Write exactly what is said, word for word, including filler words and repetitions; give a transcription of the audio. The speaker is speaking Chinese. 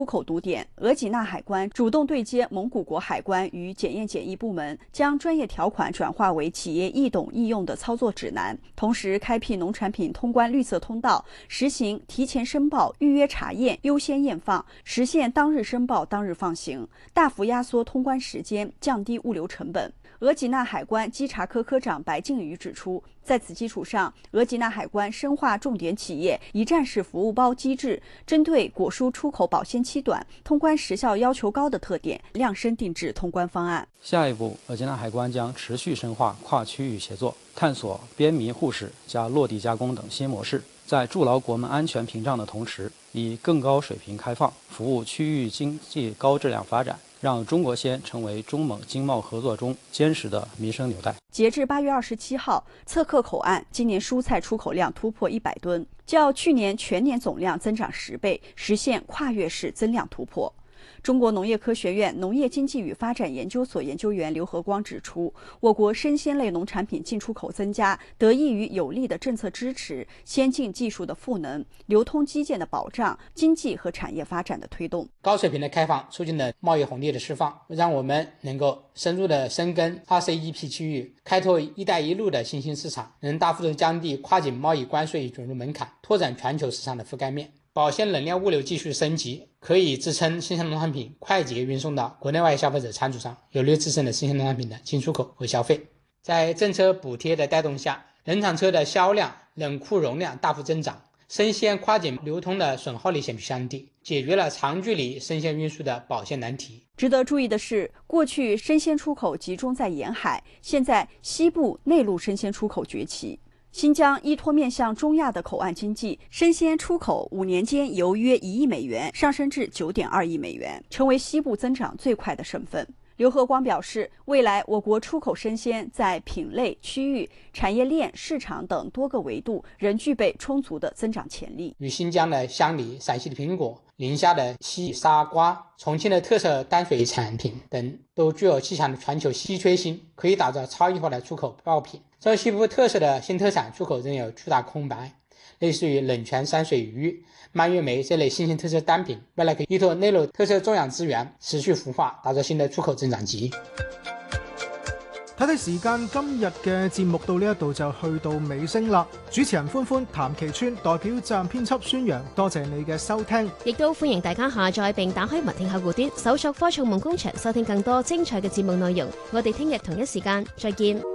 出口堵点，额济纳海关主动对接蒙古国海关与检验检疫部门，将专业条款转化为企业易懂易用的操作指南，同时开辟农产品通关绿色通道，实行提前申报、预约查验、优先验放，实现当日申报当日放行，大幅压缩通关时间，降低物流成本。额济纳海关稽查科科长白靖宇指出，在此基础上，额济纳海关深化重点企业一站式服务包机制，针对果蔬出口保鲜期短、通关时效要求高的特点，量身定制通关方案。 下一步，额济纳海关将持续深化跨区域协作，探索边迷互市加落地加工等新模式，在筑牢国门安全屏障的同时，以更高水平开放服务区域经济高质量发展，让中国鲜成为中蒙经贸合作中坚实的民生纽带。 截至八月二十七号，策克口岸今年蔬菜出口量突破一百吨，较去年全年总量增长十倍，实现跨越式增量突破。中国农业科学院农业经济与发展研究所研究员刘和光指出，我国生鲜类农产品进出口增加，得益于有力的政策支持、先进技术的赋能、流通基建的保障、经济和产业发展的推动。 高水平的开放促进了贸易红利的释放，让我们能够深入的深耕 R C E P 区域，开拓一带一路的新兴市场，能大幅度降低跨境贸易关税准入门槛，拓展全球市场的覆盖面。保鲜冷链物流技术升级，可以支撑新鲜农产品快捷运送到国内外消费者餐桌上，有利支撑的新鲜农产品的进出口和消费。在政策补贴的带动下，冷藏车的销量、冷库容量大幅增长，生鲜跨境流通的损耗率显著降低，解决了长距离生鲜运输的保鲜难题。 值得注意的是，过去生鲜出口集中在沿海，现在西部内陆生鲜出口崛起。新疆依托面向中亚的口岸经济，生鲜出口五年间由约一亿美元上升至九点二亿美元，成为西部增长最快的省份。刘和光表示，未来我国出口生鲜在品类、区域、产业链、市场等多个维度仍具备充足的增长潜力。 与新疆的香梨、陕西的苹果、宁夏的西沙瓜、重庆的特色淡水产品等，都具有极强的全球稀缺性，可以打造超异化的出口爆品。这西部特色的新特产出口仍有巨大空白，类似于冷泉山水鱼、蔓越莓这类新型特色单品，未来可以依托内陆特色种养资源，持续孵化，打造新的出口增長極。 睇睇時間，今日嘅節目到呢一度就去到尾聲啦。主持人歡歡、譚其川代表站編輯孫陽，多謝你嘅收聽， 亦都歡迎大家下載並打開文聽客戶端，搜索科創夢工場，收聽更多精彩嘅節目內容。我哋聽日同一時間再見。